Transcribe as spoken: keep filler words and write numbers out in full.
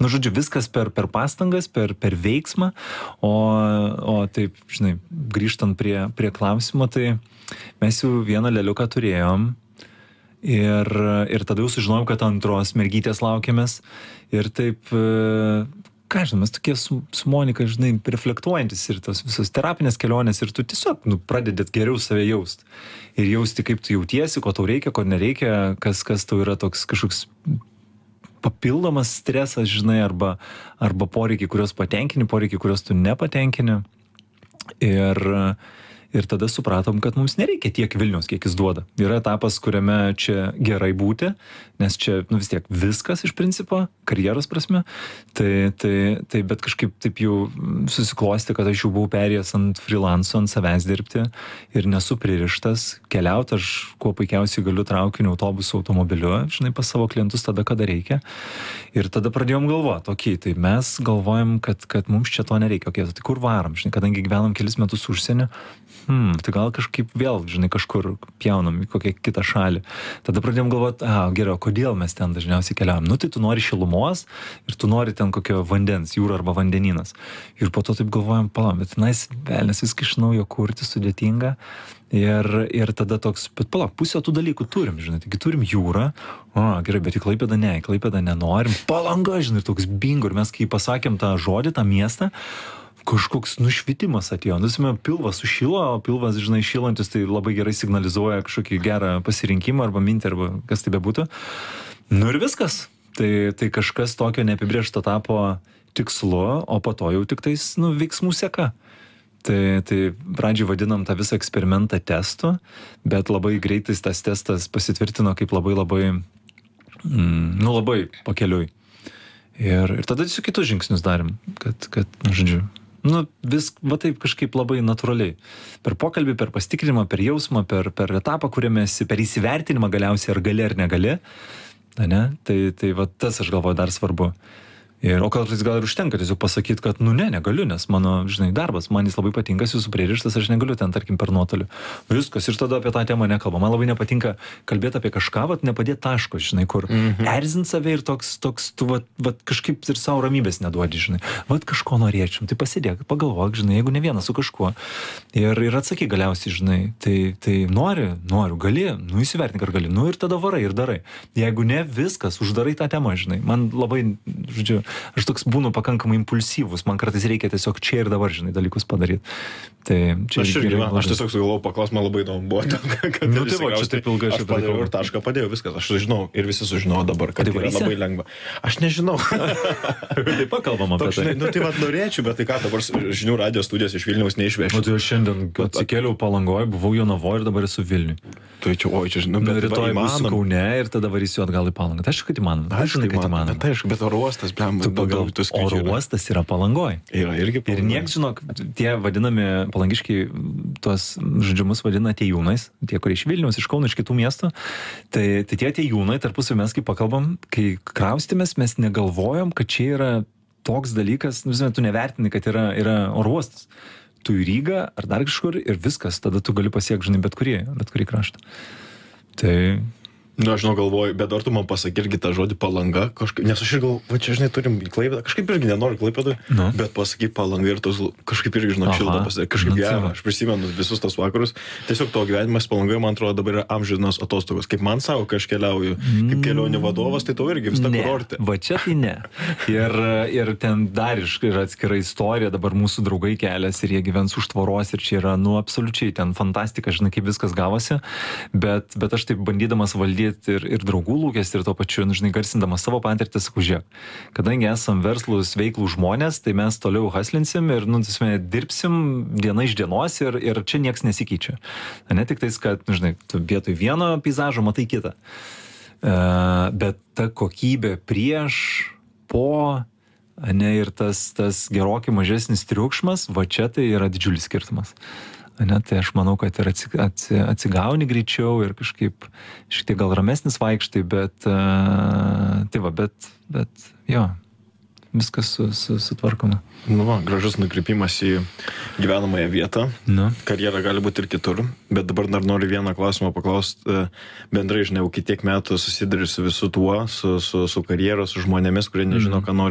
Nu, žodžiu, viskas per, per pastangas, per, per veiksmą, o, o taip, žinai, grįžtant prie, prie klausimo, tai mes jau vieną leliuką turėjom ir, ir tada jau sužinojom, kad antros mergytės laukiamės ir taip, ką žinai, mes tokie su, su Monika, žinai, reflektuojantis ir tos visos terapinės kelionės ir tu tiesiog, nu, pradedėt geriau save jaust ir jausti, kaip tu jautiesi, ko tau reikia, ko nereikia, kas, kas tau yra toks kažkoks papildomas stresas, žinai, arba, arba poreikiai, kurios patenkini, poreikiai, kurios tu nepatenkini. Ir, ir tada supratom, kad mums nereikia tiek Vilniaus, kiek jis duoda. Yra etapas, kuriame čia gerai būti, nes čia, nu, vis tiek viskas iš principo, karjeros prasme. Tai, tai, tai bet kažkaip taip jau susiklosti, kad aš jau buvau perėjęs ant freelanso, ant savęs dirbti ir nesu pririštas keliauti. Aš kuo puikiausiai galiu traukiniu, autobusu, automobiliu, žinai, pas savo klientus tada, kada reikia. Ir tada pradėjom galvoti, okei, okay, tai mes galvojam, kad, kad mums čia to nereikia. Okay, tai kur varom, žinai, kadangi gyvenam kelis metus užsienį, hmm, tai gal kažkaip vėl, žinai, kažkur pjaunam į kokią kitą šalį. Tada pradėjom galvoti, a, geriau, kodėl mes ten dažniausiai keliaujam? Nu, tai tu nori šilumos ir tu nori ten kokio vandens, jūra arba vandenynas. Ir po to taip galvojam, palam, bet tenais velnės viską iš naujo kurti sudėtinga. Ir, ir tada toks, bet palauk, pusę tų dalykų turim, žinai, taigi turim jūrą, o, gerai, bet į Klaipėdą ne, į Klaipėdą nenorim, Palanga, žinai, toks bingo, ir mes kai pasakėm tą žodį, tą miestą, kažkoks nušvitimas atėjo, nusime, pilvas sušilo, o pilvas, žinai, šilantis, tai labai gerai signalizuoja kažkokį gerą pasirinkimą arba mintį, arba kas tai bebūtų. Nu ir viskas, tai, tai kažkas tokio neapibrėžto tapo tikslu, o po to jau tik tais, nu, veiksmų seka. Tai, tai pradžiai vadinam tą visą eksperimentą testu, bet labai greitai tas testas pasitvirtino kaip labai labai, mm, nu labai pakeliui. Ir, ir tada tiesiog kitus žingsnius darėm, kad, kad, nu, žodžiu, nu, vis, va taip kažkaip labai natūraliai. Per pokalbį, per pasitikrinimą, per jausmą, per, per etapą, kuriame esi, per įsivertinimą galiausiai, ar gali ar negali, ne? Tai, tai va tas, aš galvoju, dar svarbu. Ir, o kartais gal ir užtenka tiesiog pasakyti, kad, nu ne, negaliu, nes mano, žinai, darbas, man jis labai patinka, esu pririštas, aš negaliu ten, tarkim, per nuotolį. Viskas, ir tada apie tą temą nekalba. Man labai nepatinka kalbėti apie kažką, vat, nepadėti taško, žinai, kur mm-hmm. erzint save ir toks, toks tu, vat, vat, kažkaip ir savo ramybės neduodi, žinai. Vat kažko norėčiau, tai pasidėk, pagalvok, žinai, jeigu ne vienas su kažkuo. Ir, ir atsakyk galiausiai, žinai, tai, tai nori, noriu, gali, nu įsivertink, ar gali, nu ir tada varai ir darai. Jeigu ne, viskas, uždarai tą temą, žinai. Man labai, žodžiu, aš toks būnu pakankamai impulsyvus, man kartais reikia tiesiog čia ir dabar, žinai, dalykus padaryti. Tai čia aš irgi, man, aš tiesiog sugalvojau paklaus, man labai įdomu buvo. Kad nu, tai va, čia taip ilgai aš padėjau ir tašką padėjau, viskas, aš žinau ir visi sužinau dabar, kad tai yra labai lengva. Aš nežinau. Taip pakalbam apie tai. Nu, tai va, norėčiau, bet tai ką, dabar žinių radijos studijas iš Vilniaus neišvešiu. O tai aš šiandien atsikėliau Palangoje, buvau Jonavoje ir dabar esu Vilniui. Tai čia, oi, čia žinau, bet rytoj būsiu Kaune ir tada varysiu atgal į Palangą. Tai aišku, kad įmanoma. Aišku, kad įmanoma. Bet aišku, bet oro uostas, blem, gal oro uostas yra Palangoje. Yra irgi Palangoje. Ir nieks, žinok, tie vadinami palangiškiai, tuos žodžiumus vadina atėjūnais, tie, kurie iš Vilniaus, iš Kauno, iš kitų miestų. Tai, tai tie atėjūnai, tarpusavy mes kai pakalbam, kai kraustėmės, mes negalvojom, kad čia yra toks dalykas, nu, tu nevertini, kad yra, yra oro uostas. Tu į Rygą ar dar kažkur ir viskas, tada tu gali pasiekti, žinai, bet kurį, bet kurį kraštą. Tai... Nu, aš žinau, galvoju, bet ar tu man pasakai irgi tą žodį Palanga, kažkaip, nes aš ir galvoju, va čia, žinai, turim į Klaipėdą, kažkaip irgi nenoriu Klaipėdui, no. bet pasakai Palanga ir tos, kažkaip irgi, žinau, šilda pasakyti, kažkaip nu, gera, aš prisimenu visus tos vakarus, tiesiog to gyvenimas Palangoje, man atrodo, dabar yra amžinos atostogos, kaip man savo, kai aš keliauju, kaip kelionių vadovas, tai tau irgi vis ta kurortė. Va čia tai ne. Ir, ir ten dar yra atskira istorija, dabar mūsų draugai kelias ir jie gyvens už tvoros ir čia yra, nu, absoliučiai ten fantastika, žinai, kaip viskas gavosi, bet, bet aš taip bandydamas valdyti Ir, ir draugų lūkestį ir to pačiu, nu, žinai, garsindamas savo patirtį, sakau, žiūrėk, kadangi esam verslus, veiklūs žmonės, tai mes toliau haslinsim ir, nu, tasme, dirbsim diena iš dienos ir, ir čia nieks nesikeičia. Ne tik tais, kad, nu, žinai, tu vietoj vieno peizažo matai kitą. Uh, bet ta kokybė prieš, po, ne, ir tas, tas gerokai mažesnis triukšmas, va čia tai yra didžiulis skirtumas. Ne, tai aš manau, kad ir atsigauni greičiau ir kažkaip šiek tiek gal ramesnis vaikštai, bet uh, tai va, bet, bet jo, viskas su, su, sutvarkoma. Nu va, gražus nukrypimas į gyvenamąją vietą. Nu. Karjera gali būti ir kitur, bet dabar dar noriu vieną klausimą paklausti. Bendrai, žinau, kitiek metų susiduri su visu tuo, su, su, su karjeros, su žmonėmis, kurie nežino, ką nori